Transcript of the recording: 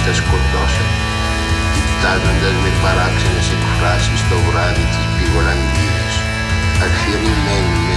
τα σκοτώσατε, κοιτάζοντας με παράξενες εκφράσεις το βράδυ της πηγολανδίδας, αφηρημένοι με